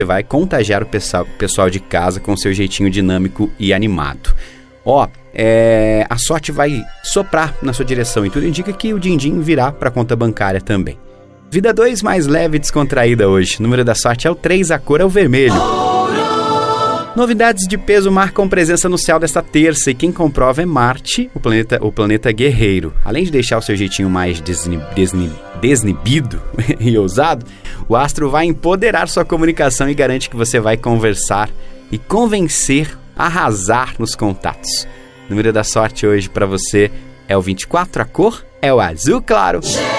vai contagiar o pessoal de casa com seu jeitinho dinâmico e animado. A sorte vai soprar na sua direção e tudo indica que o din-din virá para a conta bancária também. Vida 2 mais leve e descontraída hoje. O número da sorte é o 3, a cor é o vermelho. Novidades de peso marcam presença no céu desta terça e quem comprova é Marte, o planeta guerreiro. Além de deixar o seu jeitinho mais desinibido e ousado, o astro vai empoderar sua comunicação e garante que você vai conversar e convencer, arrasar nos contatos. O número da sorte hoje para você é o 24, a cor é o azul claro.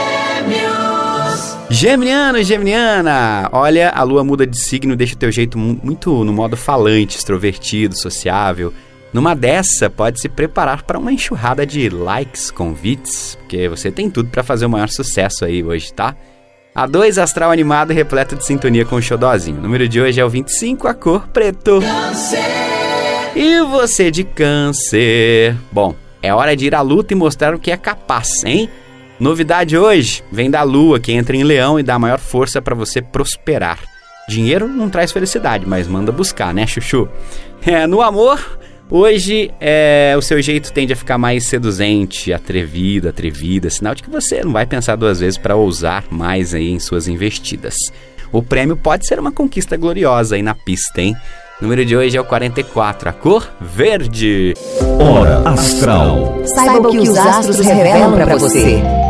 Geminiano, Geminiana, olha, a lua muda de signo, deixa o teu jeito muito no modo falante, extrovertido, sociável. Numa dessa, pode se preparar para uma enxurrada de likes, convites, porque você tem tudo para fazer o maior sucesso aí hoje, tá? A 2, astral animado e repleto de sintonia com o xodózinho. O número de hoje é o 25, a cor preto. Câncer. E você de Câncer? Bom, é hora de ir à luta e mostrar o que é capaz, hein? Novidade hoje vem da Lua, que entra em Leão e dá maior força para você prosperar. Dinheiro não traz felicidade, mas manda buscar, né, chuchu? No amor, hoje o seu jeito tende a ficar mais seduzente, atrevida, sinal de que você não vai pensar duas vezes para ousar mais aí em suas investidas. O prêmio pode ser uma conquista gloriosa aí na pista, hein? O número de hoje é o 44, a cor verde. Hora Astral. Saiba o que os astros revelam para você.